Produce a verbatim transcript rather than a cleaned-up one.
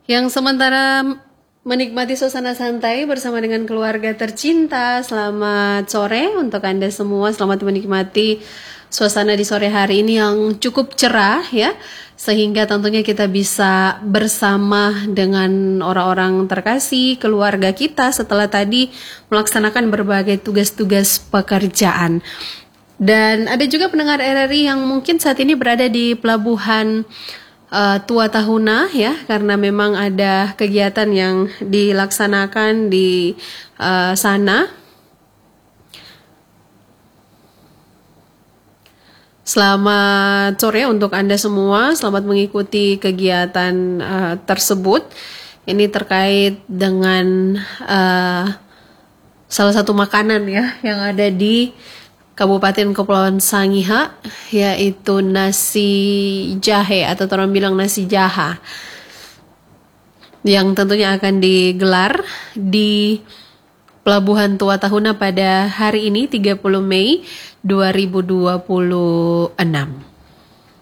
Yang sementara menikmati suasana santai bersama dengan keluarga tercinta, selamat sore untuk Anda semua. Selamat menikmati suasana di sore hari ini yang cukup cerah ya, sehingga tentunya kita bisa bersama dengan orang-orang terkasih, keluarga kita setelah tadi melaksanakan berbagai tugas-tugas pekerjaan. Dan ada juga pendengar R R I yang mungkin saat ini berada di pelabuhan Uh, Tua Tahuna ya, karena memang ada kegiatan yang dilaksanakan di uh, sana. Selamat sore untuk Anda semua, selamat mengikuti kegiatan uh, tersebut. Ini terkait dengan uh, salah satu makanan ya yang ada di Kabupaten Kepulauan Sangihe, yaitu nasi jahe atau orang bilang nasi jaha, yang tentunya akan digelar di Pelabuhan Tua Tahuna pada hari ini tiga puluh Mei dua ribu dua puluh enam.